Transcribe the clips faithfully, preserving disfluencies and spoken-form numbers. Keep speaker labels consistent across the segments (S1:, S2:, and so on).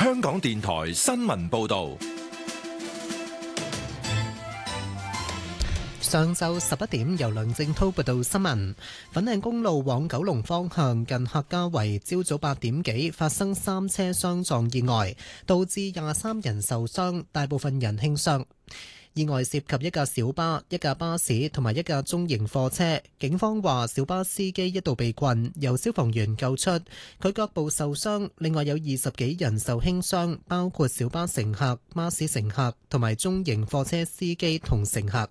S1: 香港電台新聞報道。
S2: 上晝十一點，由梁正滔報道新聞。粉嶺公路往九龍方向近客家圍，朝早八點幾發生三車相撞意外，導致廿三人受傷，大部分人輕傷。意外涉及一架小巴、一架巴士同埋一架中型貨車。警方話小巴司機一度被困，由消防員救出，佢腳部受傷。另外有二十幾人受輕傷，包括小巴乘客、巴士乘客同埋中型貨車司機同乘客。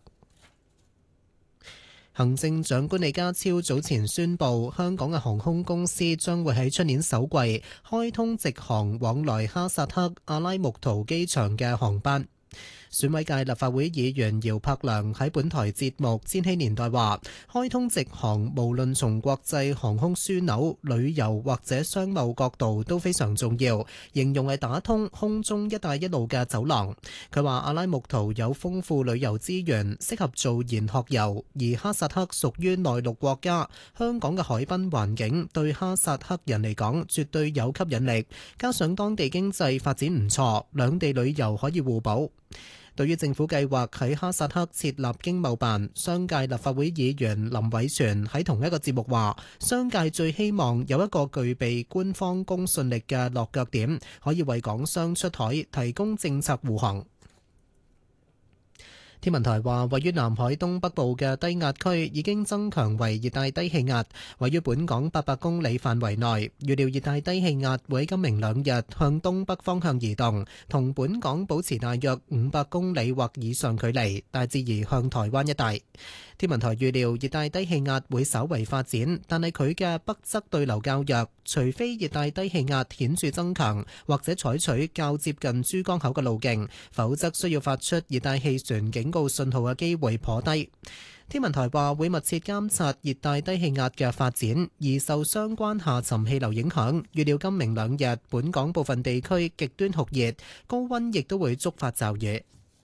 S2: 行政長官李家超早前宣布，香港嘅航空公司將會喺出年首季開通直航往來哈薩克阿拉木圖機場嘅航班。選委界立法會議員姚柏良喺本台節目《千禧年代》話，開通直航無論從國際航空樞紐、旅遊或者商務角度都非常重要，形容係打通空中一帶一路嘅走廊。佢話阿拉木圖有豐富旅遊資源，適合做研學遊，而哈薩克屬於內陸國家，香港嘅海濱環境對哈薩克人嚟講絕對有吸引力，加上當地經濟發展唔錯，兩地旅遊可以互補。對於政府計劃喺哈薩克設立經貿辦，商界立法會議員林偉全喺同一個節目話，商界最希望有一個具備官方公信力嘅落腳點，可以為港商出台提供政策護航。天文台話，位於南海東北部嘅低壓區已經增強為熱帶低氣壓，位於本港八百公里範圍內。預料熱帶低氣壓會喺今明兩日向東北方向移動，同本港保持大約五百公里或以上距離，大致移向台灣一帶。天文台預料熱帶低氣壓會稍為發展，但係佢嘅北側對流較弱，除非熱帶低氣壓顯著增強，或者採取較接近珠江口嘅路徑，否則需要發出熱帶氣旋警告信號嘅機會頗低。天文台話會密切監察熱帶低氣壓嘅發展，而受相關下沉氣流影響，預料今明兩日本港部分地區極端酷熱，高溫亦都會觸發驟雨。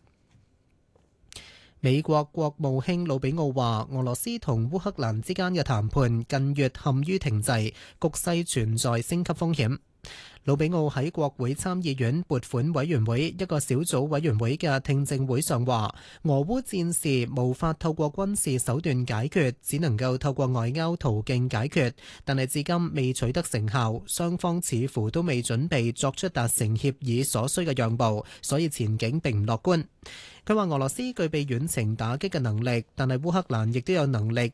S2: 美國國務卿魯比奧話，俄羅斯同烏克蘭之間嘅談判近月陷於停滯，局勢存在升級風險。魯比奧喺國會參議院撥款委員會一個小組委員會嘅聽證會上話，俄烏戰事無法透過軍事手段解決，只能夠透過外交途徑解決，但係至今未取得成效，雙方似乎都未準備作出達成協議所需嘅讓步，所以前景並唔樂觀。佢話俄羅斯具備遠程打擊嘅能力，但係烏克蘭亦都有能力